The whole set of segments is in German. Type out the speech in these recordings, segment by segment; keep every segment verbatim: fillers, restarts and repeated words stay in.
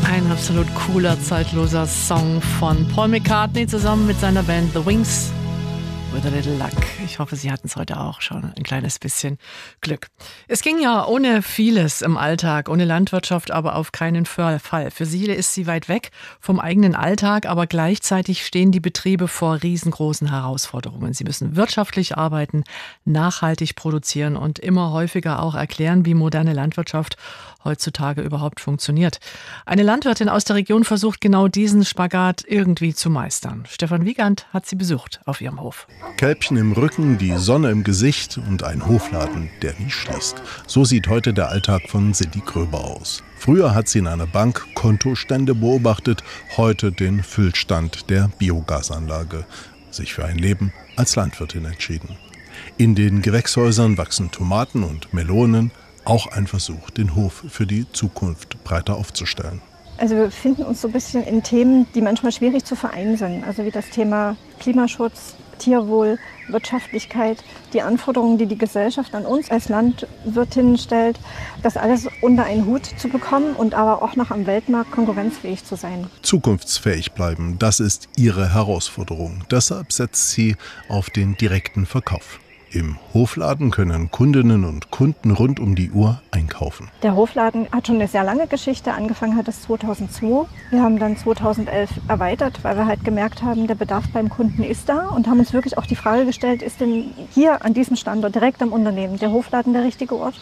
Ein absolut cooler, zeitloser Song von Paul McCartney zusammen mit seiner Band The Wings. With a little luck. Ich hoffe, Sie hatten es heute auch schon ein kleines bisschen Glück. Es ging ja ohne vieles im Alltag, ohne Landwirtschaft aber auf keinen Fall. Für viele ist sie weit weg vom eigenen Alltag, aber gleichzeitig stehen die Betriebe vor riesengroßen Herausforderungen. Sie müssen wirtschaftlich arbeiten, nachhaltig produzieren und immer häufiger auch erklären, wie moderne Landwirtschaft heutzutage überhaupt funktioniert. Eine Landwirtin aus der Region versucht genau diesen Spagat irgendwie zu meistern. Stefan Wiegand hat sie besucht auf ihrem Hof. Kälbchen im Rücken, die Sonne im Gesicht und ein Hofladen, der nie schließt. So sieht heute der Alltag von Cindy Gröber aus. Früher hat sie in einer Bank Kontostände beobachtet, heute den Füllstand der Biogasanlage. Sich für ein Leben als Landwirtin entschieden. In den Gewächshäusern wachsen Tomaten und Melonen. Auch ein Versuch, den Hof für die Zukunft breiter aufzustellen. Also wir befinden uns so ein bisschen in Themen, die manchmal schwierig zu vereinen sind. Also wie das Thema Klimaschutz, Tierwohl, Wirtschaftlichkeit, die Anforderungen, die die Gesellschaft an uns als Landwirtinnen stellt, das alles unter einen Hut zu bekommen und aber auch noch am Weltmarkt konkurrenzfähig zu sein. Zukunftsfähig bleiben, das ist ihre Herausforderung. Deshalb setzt sie auf den direkten Verkauf. Im Hofladen können Kundinnen und Kunden rund um die Uhr einkaufen. Der Hofladen hat schon eine sehr lange Geschichte. Angefangen hat es zweitausendzwei. Wir haben dann zweitausendelf erweitert, weil wir halt gemerkt haben, der Bedarf beim Kunden ist da und haben uns wirklich auch die Frage gestellt, ist denn hier an diesem Standort direkt am Unternehmen der Hofladen der richtige Ort?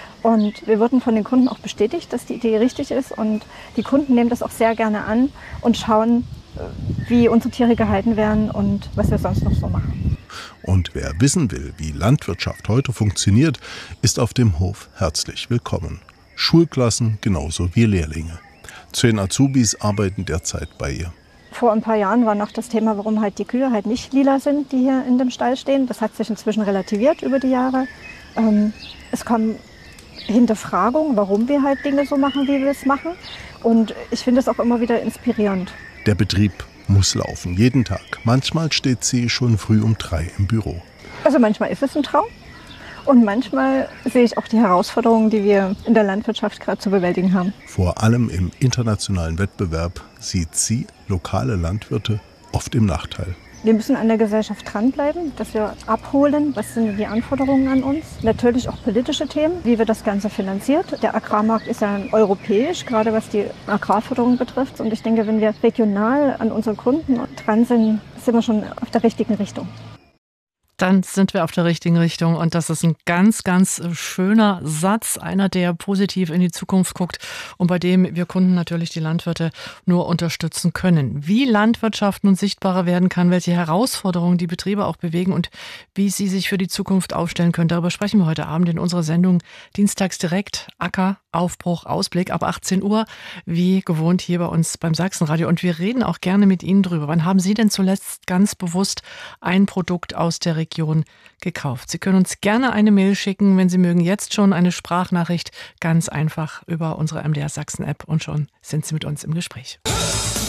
Und wir wurden von den Kunden auch bestätigt, dass die Idee richtig ist und die Kunden nehmen das auch sehr gerne an und schauen, wie unsere Tiere gehalten werden und was wir sonst noch so machen. Und wer wissen will, wie Landwirtschaft heute funktioniert, ist auf dem Hof herzlich willkommen. Schulklassen genauso wie Lehrlinge. Zehn Azubis arbeiten derzeit bei ihr. Vor ein paar Jahren war noch das Thema, warum halt die Kühe halt nicht lila sind, die hier in dem Stall stehen. Das hat sich inzwischen relativiert über die Jahre. Ähm, es kommen Hinterfragungen, warum wir halt Dinge so machen, wie wir es machen. Und ich finde es auch immer wieder inspirierend. Der Betrieb muss laufen, jeden Tag. Manchmal steht sie schon früh um drei im Büro. Also manchmal ist es ein Traum und manchmal sehe ich auch die Herausforderungen, die wir in der Landwirtschaft gerade zu bewältigen haben. Vor allem im internationalen Wettbewerb sieht sie lokale Landwirte oft im Nachteil. Wir müssen an der Gesellschaft dranbleiben, dass wir abholen, was sind die Anforderungen an uns. Natürlich auch politische Themen, wie wird das Ganze finanziert. Der Agrarmarkt ist ja europäisch, gerade was die Agrarförderung betrifft. Und ich denke, wenn wir regional an unsere Kunden dran sind, sind wir schon auf der richtigen Richtung. Dann sind wir auf der richtigen Richtung und das ist ein ganz, ganz schöner Satz, einer, der positiv in die Zukunft guckt und bei dem wir Kunden natürlich die Landwirte nur unterstützen können. Wie Landwirtschaft nun sichtbarer werden kann, welche Herausforderungen die Betriebe auch bewegen und wie sie sich für die Zukunft aufstellen können, darüber sprechen wir heute Abend in unserer Sendung Dienstags direkt, Acker, Aufbruch, Ausblick ab achtzehn Uhr, wie gewohnt hier bei uns beim Sachsenradio. Und wir reden auch gerne mit Ihnen drüber. Wann haben Sie denn zuletzt ganz bewusst ein Produkt aus der Region gekauft? Sie können uns gerne eine Mail schicken, wenn Sie mögen, jetzt schon eine Sprachnachricht, ganz einfach über unsere M D R Sachsen App und schon sind Sie mit uns im Gespräch.